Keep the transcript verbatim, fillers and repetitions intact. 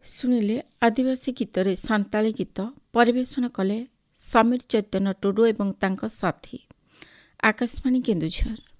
ଶୁଣିଲେ ଆଦିବାସୀ ଗୀତରେ ସାନ୍ତାଳୀ ଗୀତ ପରିବେଷଣ କଲେ ସମୀର ଚୈତନ୍ୟ ଟୁଡୁ ଏବଂ ତାଙ୍କ ସାଥୀ। ଆକାଶବାଣୀ କେନ୍ଦୁଝର।